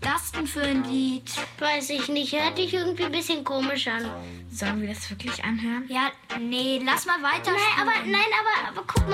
das denn für ein Lied? Weiß ich nicht, hört dich irgendwie ein bisschen komisch an. Sollen wir das wirklich anhören? Ja, nee, lass mal weiter. Nein, aber guck mal.